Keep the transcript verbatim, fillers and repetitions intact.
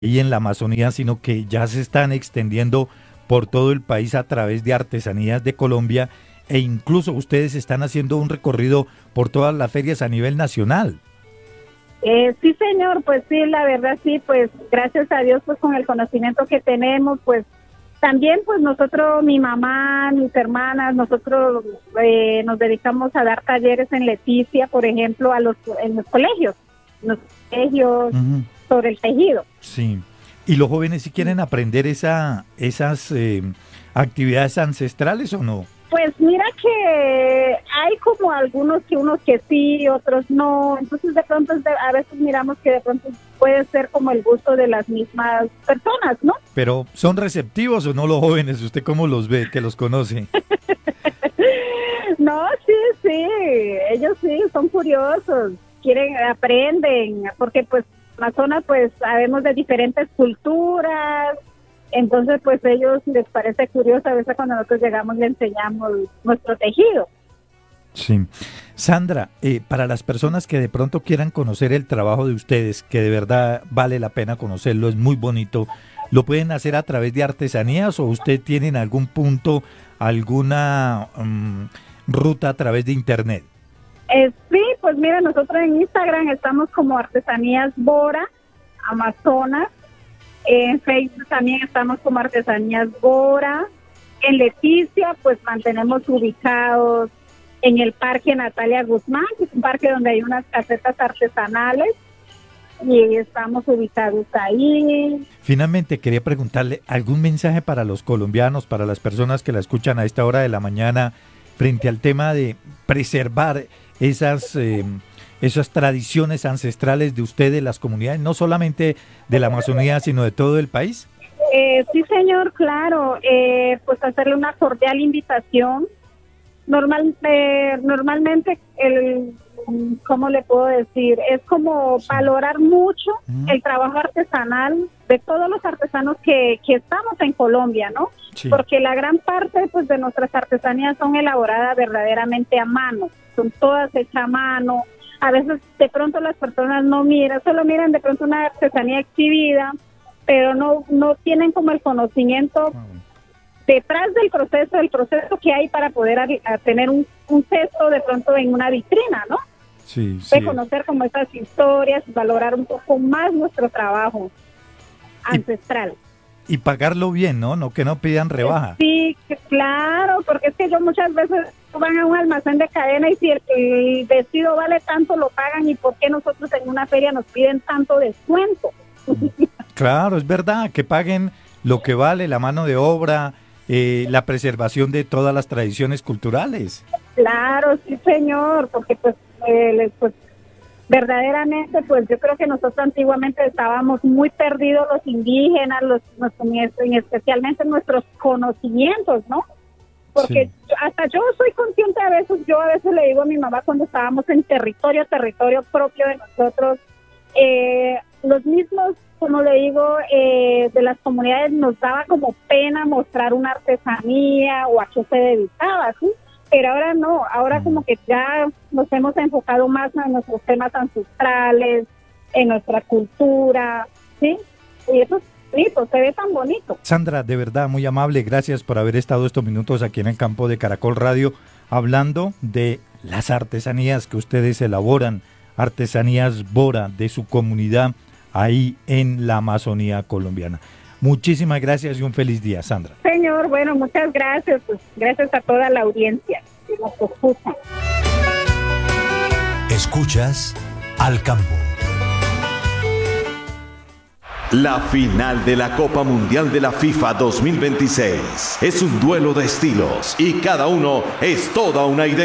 y en la Amazonía, sino que ya se están extendiendo por todo el país a través de artesanías de Colombia e incluso ustedes están haciendo un recorrido por todas las ferias a nivel nacional. Eh, sí, señor, pues sí, la verdad sí, pues gracias a Dios, pues con el conocimiento que tenemos, pues también pues nosotros, mi mamá, mis hermanas, nosotros eh, nos dedicamos a dar talleres en Leticia, por ejemplo, a los en los colegios, en los colegios uh-huh. sobre el tejido. Sí, y los jóvenes sí quieren aprender esa esas eh, actividades ancestrales ¿o no? Pues mira que hay como algunos que unos que sí, otros no, entonces de pronto a veces miramos que de pronto puede ser como el gusto de las mismas personas, ¿no? Pero ¿son receptivos o no los jóvenes? ¿Usted cómo los ve, que los conoce? No, sí, sí, ellos sí, son curiosos, quieren, aprenden, porque pues en la zona pues sabemos de diferentes culturas. Entonces, pues ellos les parece curioso, a veces cuando nosotros llegamos le enseñamos nuestro tejido. Sí. Sandra, eh, para las personas que de pronto quieran conocer el trabajo de ustedes, que de verdad vale la pena conocerlo, es muy bonito, ¿lo pueden hacer a través de artesanías o usted tiene en algún punto alguna um, ruta a través de internet? Eh, sí, pues mira, nosotros en Instagram estamos como Artesanías Bora, Amazonas. En Facebook también estamos como Artesanías Bora. En Leticia, pues mantenemos ubicados en el Parque Natalia Guzmán, que es un parque donde hay unas casetas artesanales, y estamos ubicados ahí. Finalmente, quería preguntarle, ¿algún mensaje para los colombianos, para las personas que la escuchan a esta hora de la mañana, frente al tema de preservar esas... Eh, esas tradiciones ancestrales de ustedes, las comunidades, no solamente de la Amazonía, sino de todo el país? Eh, sí, señor, claro, eh, pues hacerle una cordial invitación. Normal, eh, normalmente, el, ¿cómo le puedo decir? Es como sí. valorar mucho uh-huh. el trabajo artesanal de todos los artesanos que, que estamos en Colombia, ¿no? Sí. Porque la gran parte pues de nuestras artesanías son elaboradas verdaderamente a mano, son todas hechas a mano. A veces de pronto las personas no miran, solo miran de pronto una artesanía exhibida, pero no no tienen como el conocimiento detrás del proceso, el proceso que hay para poder a, a tener un, un cesto de pronto en una vitrina, ¿no? Sí, sí. De conocer como esas historias, valorar un poco más nuestro trabajo ancestral. Y, y pagarlo bien, ¿no? No que no pidan rebaja. Sí, claro, porque es que yo muchas veces van a un almacén de cadena y si el, el vestido vale tanto lo pagan y por qué nosotros en una feria nos piden tanto descuento. Claro, es verdad, que paguen lo que vale la mano de obra, eh, la preservación de todas las tradiciones culturales. Claro, sí señor, porque pues, eh, pues verdaderamente pues yo creo que nosotros antiguamente estábamos muy perdidos los indígenas, los, los especialmente nuestros conocimientos, ¿no? Porque sí. hasta yo soy consciente a veces, yo a veces le digo a mi mamá cuando estábamos en territorio, territorio propio de nosotros, eh, los mismos, como le digo, eh, de las comunidades nos daba como pena mostrar una artesanía o a qué se dedicaba, ¿sí? Pero ahora no, ahora como que ya nos hemos enfocado más en nuestros temas ancestrales, en nuestra cultura, ¿sí? Y eso es bonito, se ve tan bonito. Sandra, de verdad, muy amable, gracias por haber estado estos minutos aquí en el campo de Caracol Radio, hablando de las artesanías que ustedes elaboran, artesanías Bora de su comunidad ahí en la Amazonía colombiana. Muchísimas gracias y un feliz día, Sandra. Señor, bueno, muchas gracias, pues, gracias a toda la audiencia que nos escucha. Escuchas Al Campo. La final de la Copa Mundial de la FIFA dos mil veintiséis es un duelo de estilos y cada uno es toda una idea.